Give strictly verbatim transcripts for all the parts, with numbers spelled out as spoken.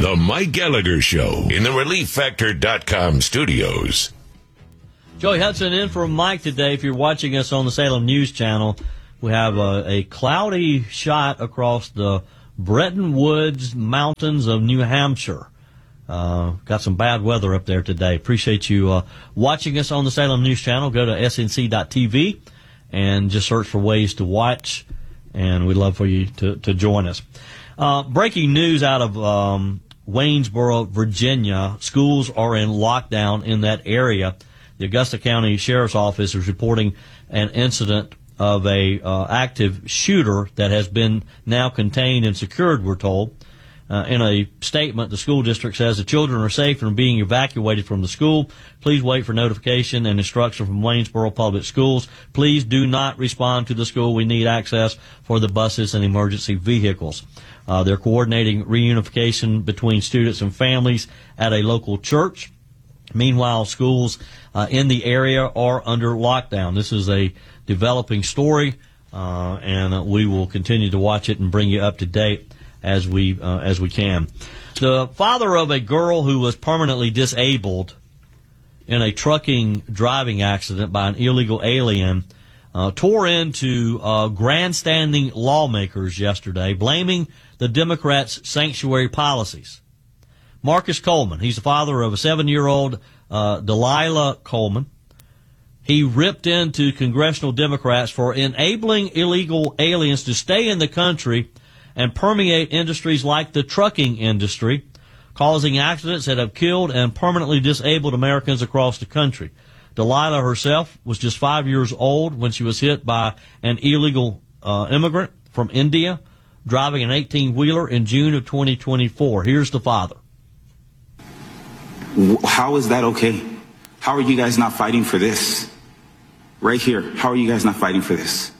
The Mike Gallagher Show in the Relief Factor dot com studios. Joey Hudson in for Mike today. If you're watching us on the Salem News Channel, we have a, a cloudy shot across the Bretton Woods Mountains of New Hampshire. Uh, got some bad weather up there today. Appreciate you uh, watching us on the Salem News Channel. Go to S N C dot T V and just search for ways to watch, and we'd love for you to, to join us. Uh, breaking news out of um, Waynesboro, Virginia. Schools are in lockdown in that area. The Augusta County Sheriff's Office is reporting an incident of a uh, active shooter that has been now contained and secured, we're told. Uh, in a statement, the school district says the children are safe and are being evacuated from the school. Please wait for notification and instruction from Waynesboro Public Schools. Please do not respond to the school. We need access for the buses and emergency vehicles. Uh, they're coordinating reunification between students and families at a local church. Meanwhile, schools uh, in the area are under lockdown. This is a developing story, uh, and uh, we will continue to watch it and bring you up to date as we uh, as we can. The father of a girl who was permanently disabled in a trucking driving accident by an illegal alien uh, tore into uh, grandstanding lawmakers yesterday, blaming the Democrats' sanctuary policies. Marcus Coleman, he's the father of a seven-year-old uh, Delilah Coleman. He ripped into congressional Democrats for enabling illegal aliens to stay in the country and permeate industries like the trucking industry, causing accidents that have killed and permanently disabled Americans across the country. Delilah herself was just five years old when she was hit by an illegal uh, immigrant from India driving an eighteen-wheeler in June of twenty twenty-four. Here's the father. How is that okay? How are you guys not fighting for this? Right here, how are you guys not fighting for this?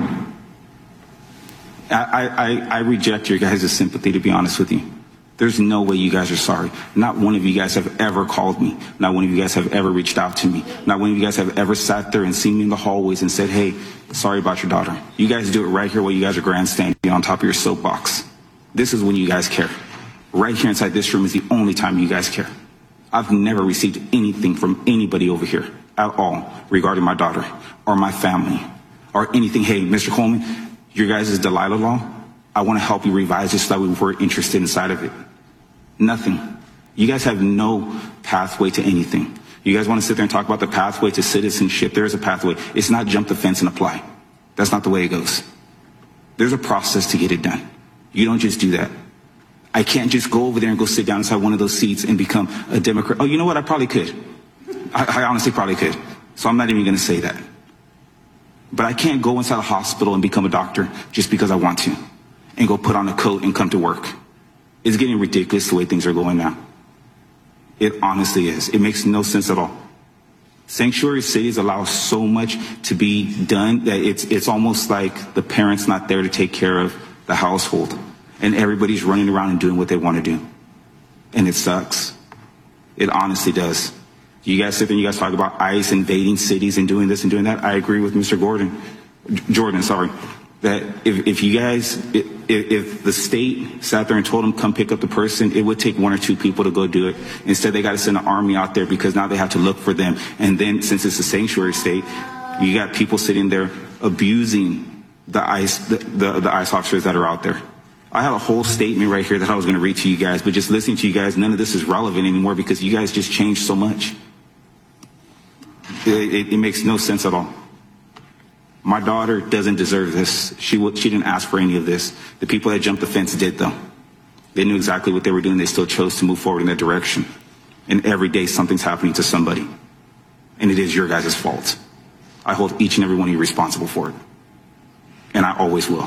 I, I, I reject your guys' sympathy, to be honest with you. There's no way you guys are sorry. Not one of you guys have ever called me. Not one of you guys have ever reached out to me. Not one of you guys have ever sat there and seen me in the hallways and said, hey, sorry about your daughter. You guys do it right here while you guys are grandstanding on top of your soapbox. This is when you guys care. Right here inside this room is the only time you guys care. I've never received anything from anybody over here at all regarding my daughter or my family or anything. Hey, Mister Coleman, your guys' Delilah law, I want to help you revise this so that we're interested inside of it. Nothing. You guys have no pathway to anything. You guys want to sit there and talk about the pathway to citizenship. There is a pathway. It's not jump the fence and apply. That's not the way it goes. There's a process to get it done. You don't just do that. I can't just go over there and go sit down inside one of those seats and become a Democrat. Oh, you know what? I probably could. I, I honestly probably could. So I'm not even going to say that. But I can't go inside a hospital and become a doctor just because I want to and go put on a coat and come to work. It's getting ridiculous the way things are going now. It honestly is. It makes no sense at all. Sanctuary cities allow so much to be done that it's it's almost like the parents not there to take care of the household. And everybody's running around and doing what they want to do. And it sucks. It honestly does. You guys sit there and you guys talk about ICE invading cities and doing this and doing that. I agree with Mister Gordon, Jordan, sorry, that if, if you guys, if, if the state sat there and told them come pick up the person, it would take one or two people to go do it. Instead, they got to send an army out there because now they have to look for them. And then since it's a sanctuary state, you got people sitting there abusing the ICE, the, the, the ICE officers that are out there. I had a whole statement right here that I was going to read to you guys, but just listening to you guys, none of this is relevant anymore because you guys just changed so much. It, it, it makes no sense at all. My daughter doesn't deserve this. She she didn't ask for any of this. The people that jumped the fence did, though. They knew exactly what they were doing. They still chose to move forward in that direction. And every day something's happening to somebody. And it is your guys' fault. I hold each and every one of you responsible for it. And I always will.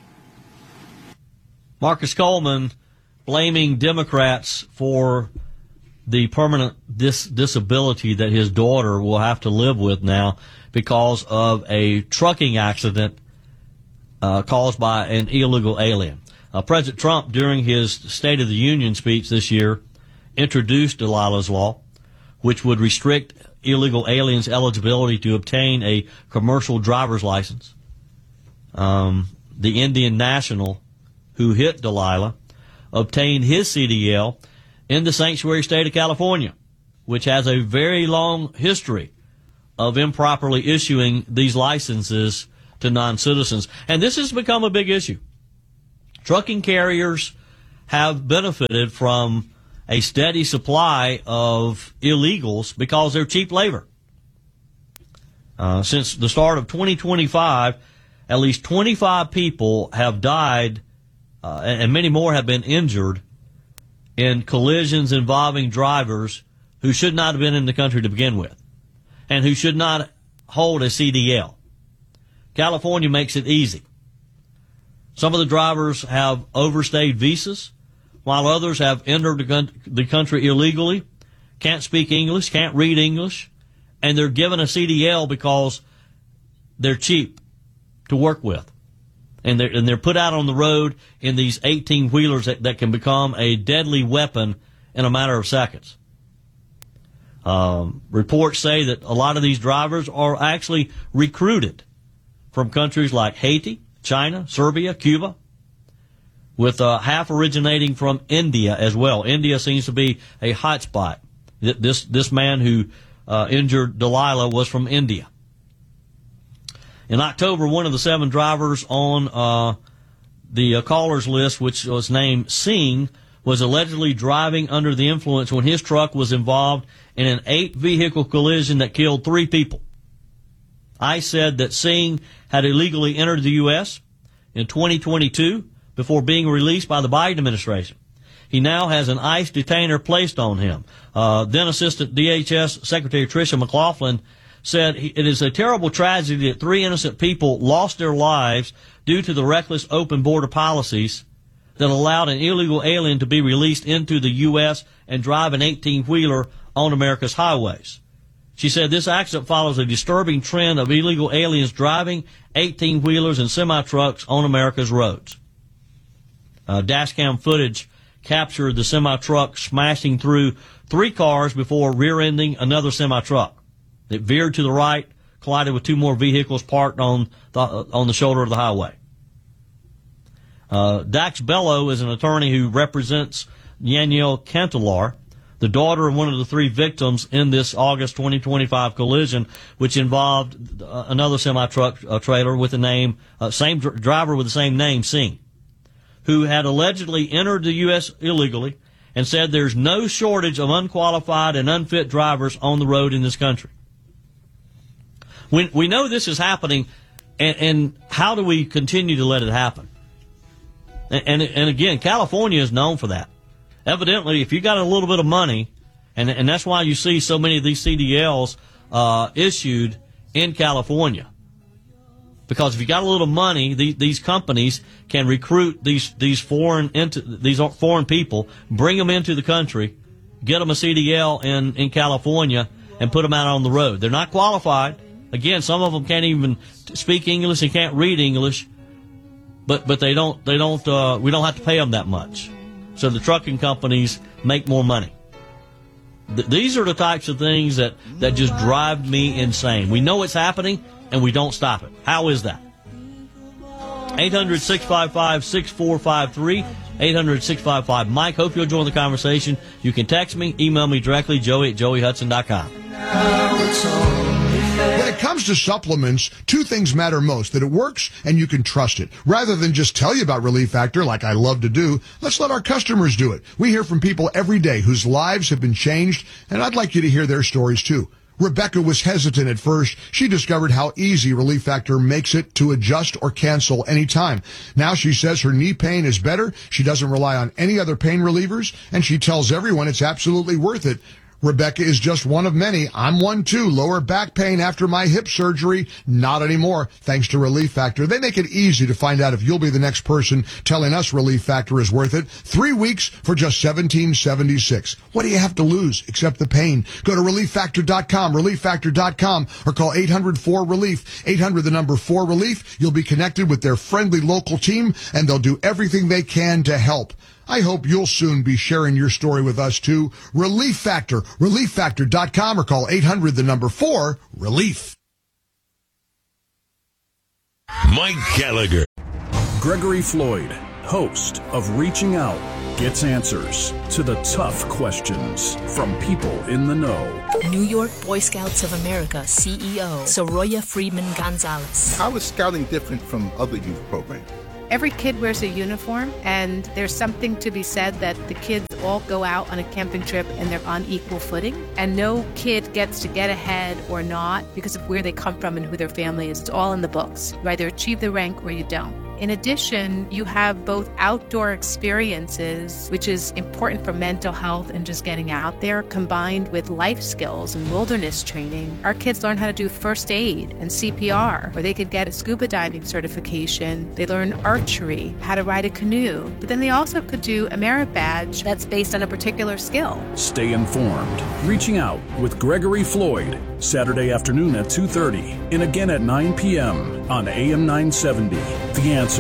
Marcus Coleman blaming Democrats for the permanent dis- disability that his daughter will have to live with now because of a trucking accident uh, caused by an illegal alien. Uh, President Trump, during his State of the Union speech this year, introduced Delilah's Law, which would restrict illegal aliens' eligibility to obtain a commercial driver's license. Um, the Indian national who hit Delilah obtained his C D L in the sanctuary state of California, which has a very long history of improperly issuing these licenses to non-citizens. And this has become a big issue. Trucking carriers have benefited from a steady supply of illegals because they're cheap labor. Uh, since the start of twenty twenty-five, at least twenty-five people have died, uh, and many more have been injured in collisions involving drivers who should not have been in the country to begin with, and who should not hold a C D L. California makes it easy. Some of the drivers have overstayed visas, while others have entered the country illegally, can't speak English, can't read English, and they're given a C D L because they're cheap to work with. And they're, and they're put out on the road in these eighteen-wheelers that, that can become a deadly weapon in a matter of seconds. Um, reports say that a lot of these drivers are actually recruited from countries like Haiti, China, Serbia, Cuba, with uh, half originating from India as well. India seems to be a hot spot. This, this man who uh, injured Delilah was from India. In October, one of the seven drivers on uh, the uh, callers list, which was named Singh, was allegedly driving under the influence when his truck was involved in an eight-vehicle collision that killed three people. ICE said that Singh had illegally entered the U S in twenty twenty-two before being released by the Biden administration. He now has an ICE detainer placed on him. Uh, then Assistant D H S Secretary Tricia McLaughlin said it is a terrible tragedy that three innocent people lost their lives due to the reckless open border policies that allowed an illegal alien to be released into the U S and drive an eighteen-wheeler on America's highways. She said this accident follows a disturbing trend of illegal aliens driving eighteen-wheelers and semi-trucks on America's roads. Uh, dashcam footage captured the semi-truck smashing through three cars before rear-ending another semi-truck. It veered to the right, collided with two more vehicles parked on the, uh, on the shoulder of the highway. Uh, Dax Bello is an attorney who represents Danielle Cantelar, the daughter of one of the three victims in this August twenty twenty-five collision, which involved uh, another semi-truck uh, trailer with the name, uh, same dr- driver with the same name, Singh, who had allegedly entered the U S illegally and said there's no shortage of unqualified and unfit drivers on the road in this country. We, we know this is happening, and, and how do we continue to let it happen? And, and, and again, California is known for that. Evidently, if you got a little bit of money, and, and that's why you see so many of these C D Ls uh, issued in California. Because if you got a little money, the, these companies can recruit these these foreign into these foreign people, bring them into the country, get them a C D L in, in California, and put them out on the road. They're not qualified. Again, some of them can't even speak English and can't read English, but but they don't they don't uh, we don't have to pay them that much. So the trucking companies make more money. Th- these are the types of things that, that just drive me insane. We know it's happening, and we don't stop it. How is that? eight hundred, six five five, six four five three, eight hundred, six five five, Mike. Hope you'll join the conversation. You can text me, email me directly, joey at joey hudson dot com. When it comes to supplements, two things matter most, that it works and you can trust it. Rather than just tell you about Relief Factor like I love to do, let's let our customers do it. We hear from people every day whose lives have been changed, and I'd like you to hear their stories too. Rebecca was hesitant at first. She discovered how easy Relief Factor makes it to adjust or cancel anytime. Now she says her knee pain is better. She doesn't rely on any other pain relievers, and she tells everyone it's absolutely worth it. Rebecca is just one of many. I'm one too. Lower back pain after my hip surgery. Not anymore, thanks to Relief Factor. They make it easy to find out if you'll be the next person telling us Relief Factor is worth it. Three weeks for just seventeen seventy-six. What do you have to lose except the pain? Go to relief factor dot com, relief factor dot com, or call eight hundred four relief, eight hundred the number four relief. You'll be connected with their friendly local team, and they'll do everything they can to help. I hope you'll soon be sharing your story with us too. Relief Factor, relief factor dot com, or call eight hundred the number four relief. Mike Gallagher. Gregory Floyd, host of Reaching Out gets answers to the tough questions from people in the know. New York Boy Scouts of America C E O Soroya Freeman Gonzalez. How is scouting different from other youth programs? Every kid wears a uniform, and there's something to be said that the kids all go out on a camping trip and they're on equal footing, and no kid gets to get ahead or not because of where they come from and who their family is. It's all in the books. You either achieve the rank or you don't. In addition, you have both outdoor experiences, which is important for mental health and just getting out there, combined with life skills and wilderness training. Our kids learn how to do first aid and C P R, or they could get a scuba diving certification. They learn archery, how to ride a canoe, but then they also could do a merit badge that's based on a particular skill. Stay informed. Reaching Out with Gregory Floyd, Saturday afternoon at two thirty and again at nine p.m. on A M nine seventy. The Answer.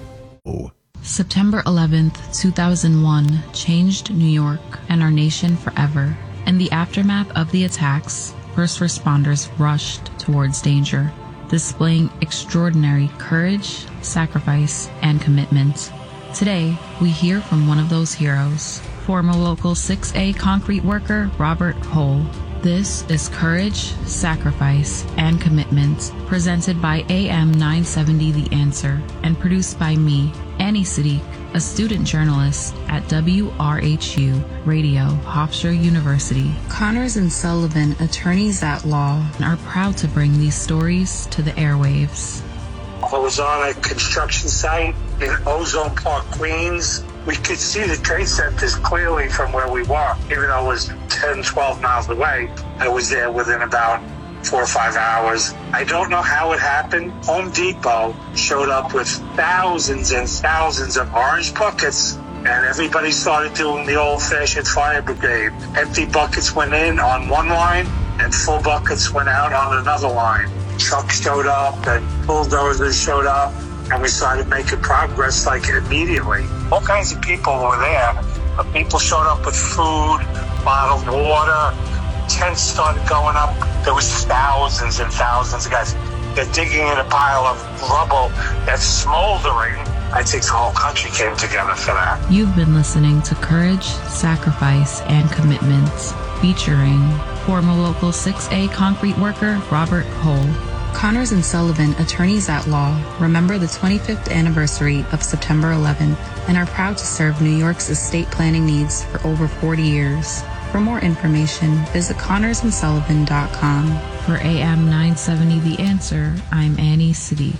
Oh. September eleventh, two thousand one changed New York and our nation forever. In the aftermath of the attacks, first responders rushed towards danger, displaying extraordinary courage, sacrifice, and commitment. Today, we hear from one of those heroes, former Local six A concrete worker Robert Hull. This is Courage, Sacrifice, and Commitment, presented by A M nine seventy The Answer, and produced by me, Annie Siddiq, a student journalist at W R H U Radio, Hofstra University. Connors and Sullivan, attorneys at law, are proud to bring these stories to the airwaves. I was on a construction site in Ozone Park, Queens. We could see the trade centers clearly from where we were, even though it was ten, twelve miles away. I was there within about four or five hours. I don't know how it happened. Home Depot showed up with thousands and thousands of orange buckets, and everybody started doing the old-fashioned fire brigade. Empty buckets went in on one line, and full buckets went out on another line. Trucks showed up, and bulldozers showed up, and we started making progress like immediately. All kinds of people were there. People showed up with food, bottled water. Tents started going up. There was thousands and thousands of guys. They're digging in a pile of rubble that's smoldering. I think the whole country came together for that. You've been listening to Courage, Sacrifice, and Commitment, featuring former Local six A concrete worker Robert Hull. Connors and Sullivan, attorneys at law, remember the twenty-fifth anniversary of September eleventh and are proud to serve New York's estate planning needs for over forty years. For more information, visit connors and sullivan dot com. For A M nine seventy The Answer, I'm Annie Siddiq.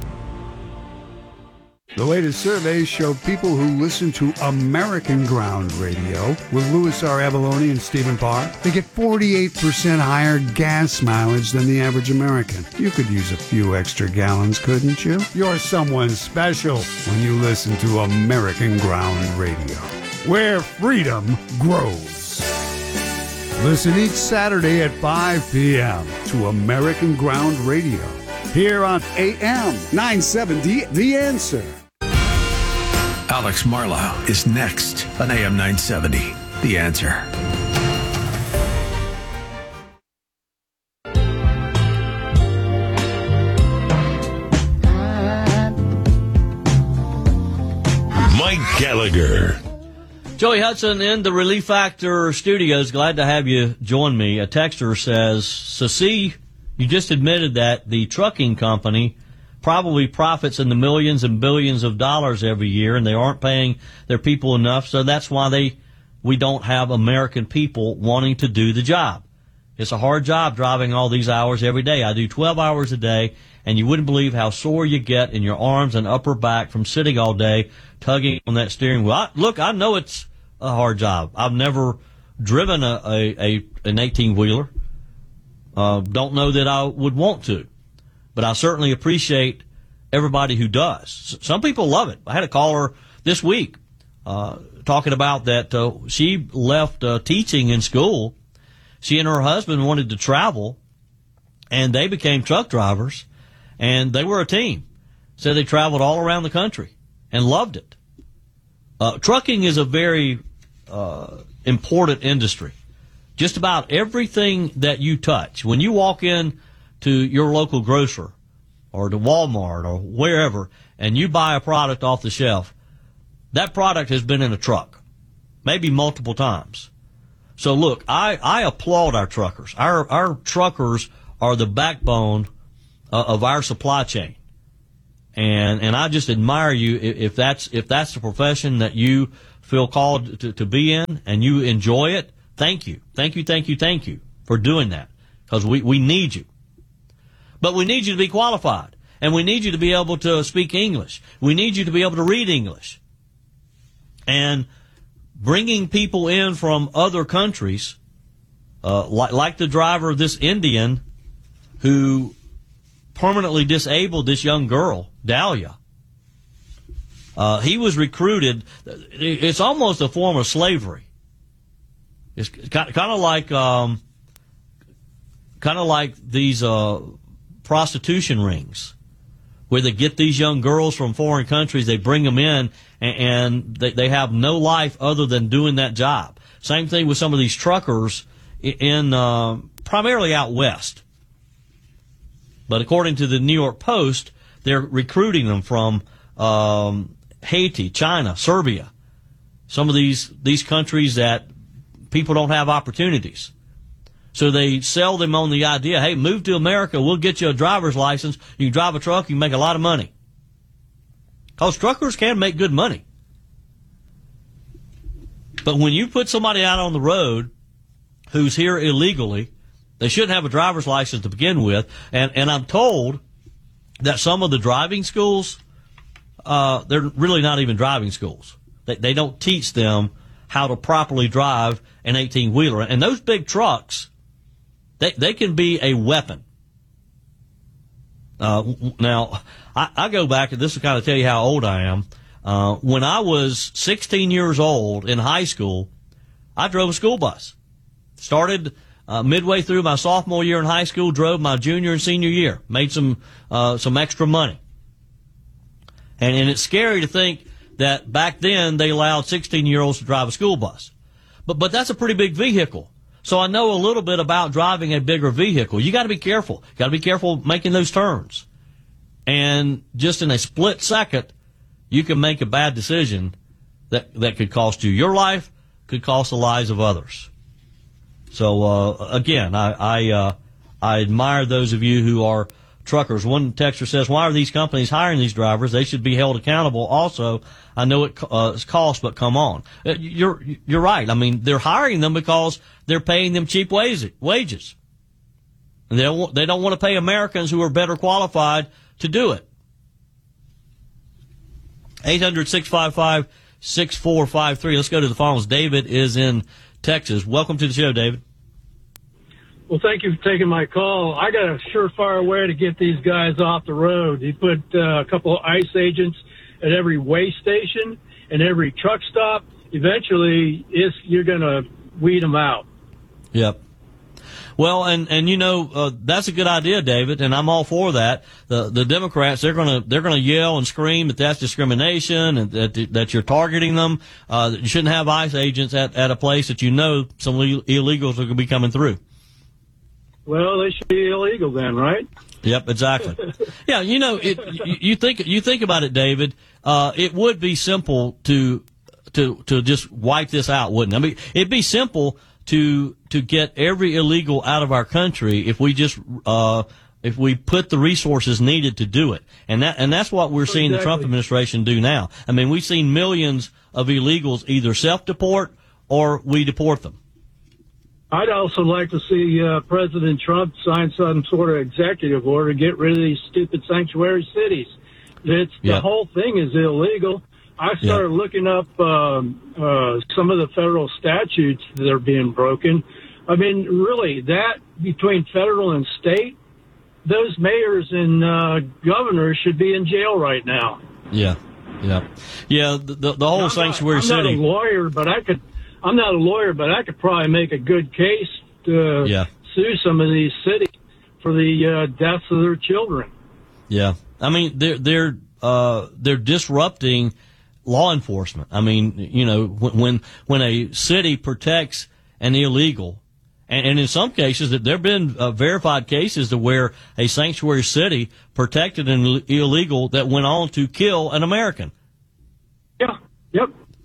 The latest surveys show people who listen to American Ground Radio with Louis R. Avalone and Stephen Parr, they get forty-eight percent higher gas mileage than the average American. You could use a few extra gallons, couldn't you? You're someone special when you listen to American Ground Radio, where freedom grows. Listen each Saturday at five p.m. to American Ground Radio, here on A M nine seventy The Answer. Alex Marlowe is next on A M nine seventy, The Answer. Mike Gallagher. Joey Hudson in the Relief Factor studios. Glad to have you join me. A texter says, so see, you just admitted that the trucking company probably profits in the millions and billions of dollars every year, and they aren't paying their people enough, so that's why they we don't have American people wanting to do the job. It's a hard job driving all these hours every day. I do twelve hours a day, and you wouldn't believe how sore you get in your arms and upper back from sitting all day tugging on that steering wheel. I, look, I know it's a hard job. I've never driven a, a, a an eighteen-wheeler. Uh, don't know that I would want to. But I certainly appreciate everybody who does. Some people love it. I had a caller this week uh, talking about that uh, she left uh, teaching in school. She and her husband wanted to travel, and they became truck drivers, and they were a team. So they traveled all around the country and loved it. Uh, trucking is a very uh, important industry. Just about everything that you touch, when you walk in to your local grocer or to Walmart or wherever, and you buy a product off the shelf, that product has been in a truck. maybe multiple times. So look, I, I applaud our truckers. Our, our truckers are the backbone uh, of our supply chain. And, and I just admire you if that's, if that's the profession that you feel called to, to be in and you enjoy it. Thank you. Thank you. Thank you. Thank you for doing that, because we, we need you. But we need you to be qualified, and we need you to be able to speak English. We need you to be able to read English. And bringing people in from other countries, uh, like, like the driver of this Indian who permanently disabled this young girl, Dahlia. Uh, he was recruited. It's almost a form of slavery. It's kind of like, um, kind of like these uh, prostitution rings, where they get these young girls from foreign countries, they bring them in, and, and they, they have no life other than doing that job. Same thing with some of these truckers in uh, primarily out west. But according to the New York Post, they're recruiting them from um, Haiti, China, Serbia, some of these these countries that people don't have opportunities. So they sell them on the idea, hey, move to America, we'll get you a driver's license, you can drive a truck, you can make a lot of money. Because truckers can make good money. But when you put somebody out on the road who's here illegally, they shouldn't have a driver's license to begin with. And, and I'm told that some of the driving schools, uh, they're really not even driving schools. They, they don't teach them how to properly drive an eighteen-wheeler. And those big trucks, they, they can be a weapon. Uh, now, I, I go back, and this will kind of tell you how old I am. Uh, when I was sixteen years old in high school, I drove a school bus. Started uh, midway through my sophomore year in high school, drove my junior and senior year, made some uh, some extra money. And, and it's scary to think that back then they allowed sixteen-year-olds to drive a school bus. But but that's a pretty big vehicle. So I know a little bit about driving a bigger vehicle. You got to be careful. Got to be careful making those turns. And just in a split second, you can make a bad decision that that could cost you your life, could cost the lives of others. So uh, again, I I, uh, I admire those of you who are truckers. One texter says, why are these companies hiring these drivers? They should be held accountable. Also, I know it uh, it's cost, but come on. You're, you're right. I mean, they're hiring them because they're paying them cheap wages. And they don't, they don't want to pay Americans who are better qualified to do it. eight hundred, six five five, six four five three. Let's go to the phones. David is in Texas. Welcome to the show, David. Well, thank you for taking my call. I got a surefire way to get these guys off the road. You put uh, a couple of ICE agents at every weigh station and every truck stop. Eventually, it's, you're going to weed them out. Yep. Well, and, and you know, uh, that's a good idea, David, and I'm all for that. The the Democrats, they're gonna they're gonna yell and scream that that's discrimination and that that you're targeting them. Uh, that you shouldn't have ICE agents at, at a place that you know some illegals are gonna be coming through. Well, they should be illegal then, right? Yep, exactly. Yeah, you know, it, you, you think you think about it, David. Uh, it would be simple to to to just wipe this out, wouldn't it? I mean, it'd be simple to to get every illegal out of our country if we just uh, if we put the resources needed to do it, and that and that's what we're seeing exactly. The Trump administration do now. I mean, we've seen millions of illegals either self-deport or we deport them. I'd also like to see uh, President Trump sign some sort of executive order to get rid of these stupid sanctuary cities. It's, yeah. The whole thing is illegal. I started yeah. looking up um, uh, some of the federal statutes that are being broken. I mean, really, that between federal and state, those mayors and uh, governors should be in jail right now. Yeah, yeah, yeah. The the, the whole I'm sanctuary not, I'm city. I'm not a lawyer, but I could. I'm not a lawyer, but I could probably make a good case to yeah. sue some of these cities for the uh, deaths of their children. Yeah, I mean they're they're uh, they're disrupting law enforcement. I mean, you know, when when a city protects an illegal, and, and in some cases, there have been uh, verified cases to where a sanctuary city protected an illegal that went on to kill an American. Yeah. Yep.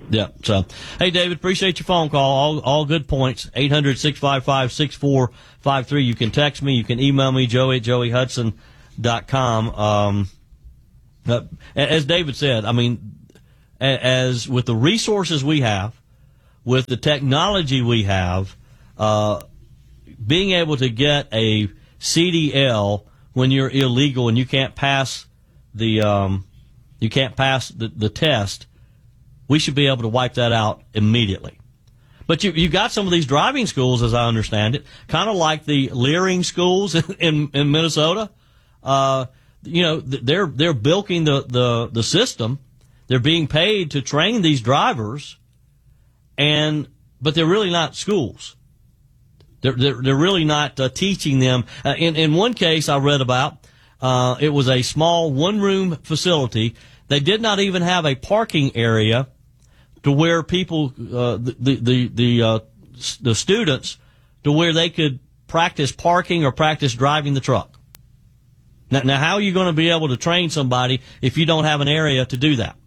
Yeah. So, hey, David, appreciate your phone call. All all good points. eight hundred, six five five, six four five three. You can text me. You can email me, joey at joey hudson dot com. Um, uh, as David said, I mean, as with the resources we have, with the technology we have, uh, being able to get a C D L when you're illegal and you can't pass the um, you can't pass the, the test, we should be able to wipe that out immediately. But you you got some of these driving schools, as I understand it, kind of like the Leering schools in in, in Minnesota. Uh, you know, they're they're bilking the, the the system. They're being paid to train these drivers, and but they're really not schools. They're they're, they're really not uh, teaching them. Uh, in in one case I read about, uh, it was a small one room facility. They did not even have a parking area to where people, uh, the the the uh, the students, to where they could practice parking or practice driving the truck. Now, now how are you going to be able to train somebody if you don't have an area to do that?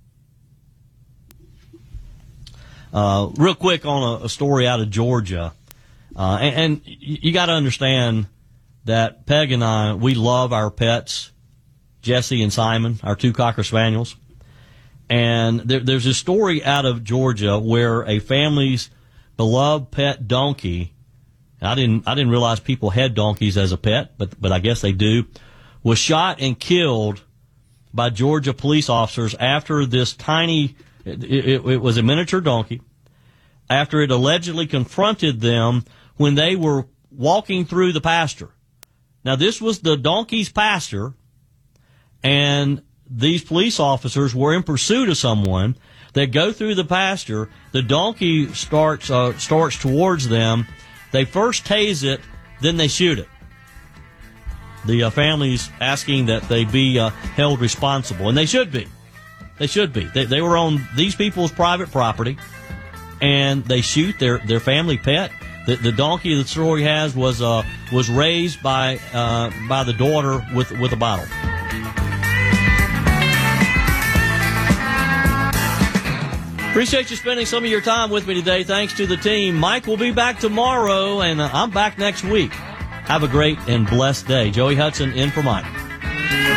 Uh, real quick on a, a story out of Georgia, uh, and, and you got to understand that Peg and I, we love our pets, Jesse and Simon, our two Cocker Spaniels. And there, there's a story out of Georgia where a family's beloved pet donkey, I didn't, I didn't realize people had donkeys as a pet, but, but I guess they do, was shot and killed by Georgia police officers after this tiny, it, it, it was a miniature donkey, after it allegedly confronted them when they were walking through the pasture. Now, this was the donkey's pasture, and these police officers were in pursuit of someone. They go through the pasture. The donkey starts uh, starts towards them. They first tase it, then they shoot it. The uh, family's asking that they be uh, held responsible, and they should be. They should be. They, they were on these people's private property, and they shoot their, their family pet. The, the donkey the story has was uh, was raised by uh, by the daughter with with a bottle. Appreciate you spending some of your time with me today. Thanks to the team. Mike will be back tomorrow, and uh, I'm back next week. Have a great and blessed day. Joey Hudson in for Mike.